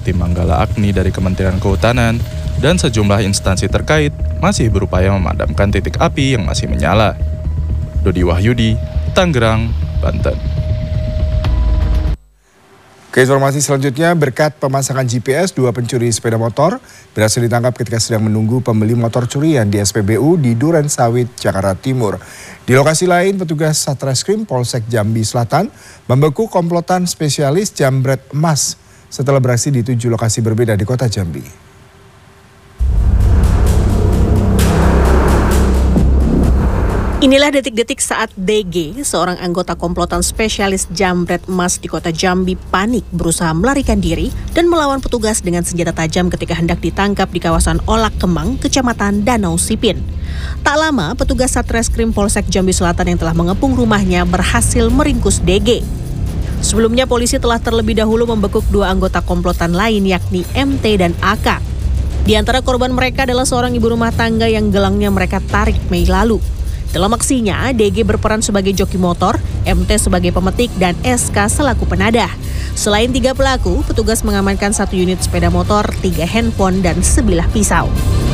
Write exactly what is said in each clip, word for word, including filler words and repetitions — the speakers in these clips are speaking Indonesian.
tim Manggala Agni dari Kementerian Kehutanan, dan sejumlah instansi terkait masih berupaya memadamkan titik api yang masih menyala. Dodi Wahyudi, Tangerang, Banten. Ke informasi selanjutnya, berkat pemasangan G P S, dua pencuri sepeda motor berhasil ditangkap ketika sedang menunggu pembeli motor curian di S P B U di Duren Sawit, Jakarta Timur. Di lokasi lain, petugas Satreskrim Polsek Jambi Selatan membekuk komplotan spesialis jambret emas setelah beraksi di tujuh lokasi berbeda di kota Jambi. Inilah detik-detik saat D G, seorang anggota komplotan spesialis jambret emas di kota Jambi, panik berusaha melarikan diri dan melawan petugas dengan senjata tajam ketika hendak ditangkap di kawasan Olak Kemang, Kecamatan Danau Sipin. Tak lama, petugas Satreskrim Polsek Jambi Selatan yang telah mengepung rumahnya berhasil meringkus D G. Sebelumnya, polisi telah terlebih dahulu membekuk dua anggota komplotan lain yakni M T dan A K. Di antara korban mereka adalah seorang ibu rumah tangga yang gelangnya mereka tarik Mei lalu. Dalam aksinya, D G berperan sebagai joki motor, M T sebagai pemetik, dan S K selaku penadah. Selain tiga pelaku, petugas mengamankan satu unit sepeda motor, tiga handphone, dan sebilah pisau.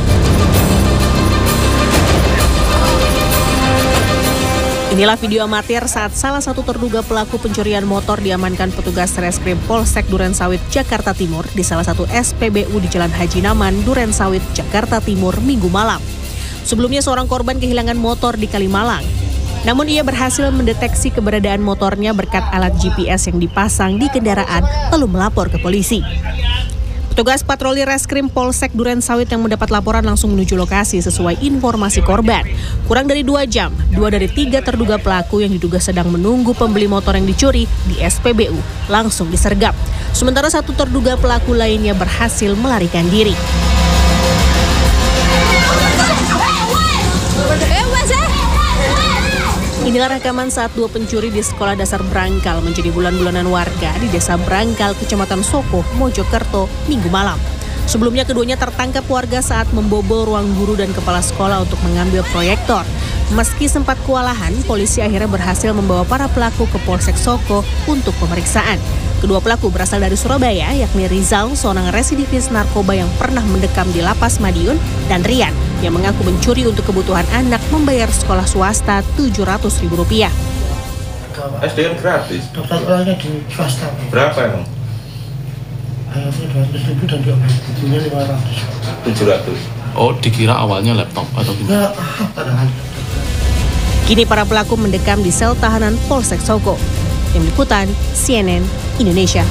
Inilah video amatir saat salah satu terduga pelaku pencurian motor diamankan petugas Reskrim Polsek Duren Sawit, Jakarta Timur di salah satu S P B U di Jalan Haji Naman, Duren Sawit, Jakarta Timur, Minggu malam. Sebelumnya seorang korban kehilangan motor di Kalimalang. Namun ia berhasil mendeteksi keberadaan motornya berkat alat G P S yang dipasang di kendaraan lalu melapor ke polisi. Petugas patroli Reskrim Polsek Duren Sawit yang mendapat laporan langsung menuju lokasi sesuai informasi korban. Kurang dari dua jam, dua dari tiga terduga pelaku yang diduga sedang menunggu pembeli motor yang dicuri di S P B U langsung disergap. Sementara satu terduga pelaku lainnya berhasil melarikan diri. Inilah rekaman saat dua pencuri di sekolah dasar Brangkal menjadi bulan-bulanan warga di desa Brangkal, Kecamatan Soko, Mojokerto, Minggu malam. Sebelumnya keduanya tertangkap warga saat membobol ruang guru dan kepala sekolah untuk mengambil proyektor. Meski sempat kewalahan, polisi akhirnya berhasil membawa para pelaku ke Polsek Soko untuk pemeriksaan. Kedua pelaku berasal dari Surabaya, yakni Rizal, seorang residivis narkoba yang pernah mendekam di Lapas Madiun, dan Rian, yang mengaku mencuri untuk kebutuhan anak membayar sekolah swasta tujuh ratus ribu rupiah. S D N gratis? Daftar sekolahnya di swasta. Berapa emang? Ayatnya dua ratus ribu dan diambil lima ratus. tujuh ratus? Oh, dikira awalnya laptop atau gimana? Ya, padahal. Kini para pelaku mendekam di sel tahanan Polsek Soko. Tim Liputan C N N Indonesia.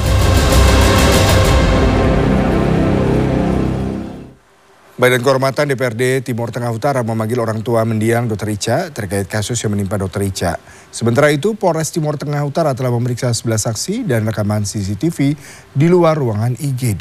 Badan Kehormatan D P R D Timur Tengah Utara memanggil orang tua mendiang Dokter Ica terkait kasus yang menimpa Dokter Ica. Sementara itu, Polres Timur Tengah Utara telah memeriksa sebelas saksi dan rekaman C C T V di luar ruangan I G D.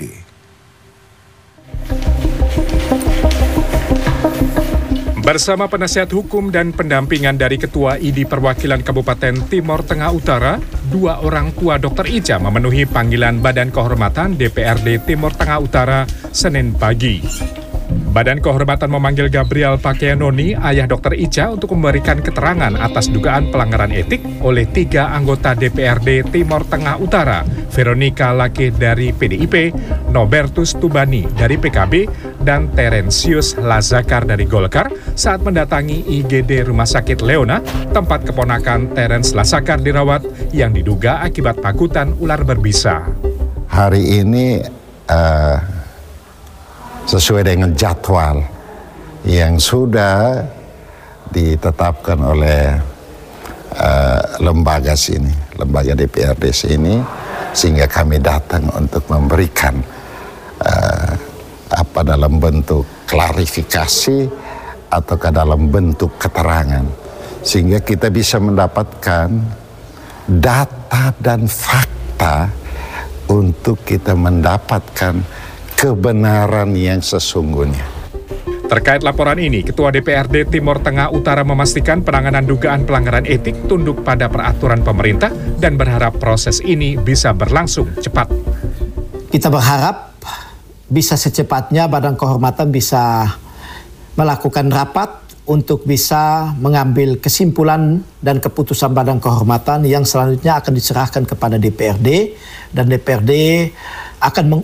Bersama penasihat hukum dan pendampingan dari Ketua I D Perwakilan Kabupaten Timur Tengah Utara, dua orang tua Dokter Ica memenuhi panggilan Badan Kehormatan D P R D Timur Tengah Utara Senin pagi. Badan Kehormatan memanggil Gabriel Pakeanoni, ayah Dokter Ica, untuk memberikan keterangan atas dugaan pelanggaran etik oleh tiga anggota D P R D Timur Tengah Utara, Veronica Lakeh dari P D I P, Nobertus Tubani dari P K B, dan Terensius Lazakar dari Golkar saat mendatangi I G D Rumah Sakit Leona, tempat keponakan Terens Lazakar dirawat yang diduga akibat pakutan ular berbisa. Hari ini uh, sesuai dengan jadwal yang sudah ditetapkan oleh uh, lembaga sini, lembaga D P R D sini, sehingga kami datang untuk memberikan uh, apa dalam bentuk klarifikasi ataukah dalam bentuk keterangan, sehingga kita bisa mendapatkan data dan fakta untuk kita mendapatkan kebenaran yang sesungguhnya. Terkait laporan ini, Ketua D P R D Timur Tengah Utara memastikan penanganan dugaan pelanggaran etik tunduk pada peraturan pemerintah dan berharap proses ini bisa berlangsung cepat. Kita berharap bisa secepatnya Badan Kehormatan bisa melakukan rapat untuk bisa mengambil kesimpulan dan keputusan Badan Kehormatan yang selanjutnya akan diserahkan kepada D P R D, dan D P R D akan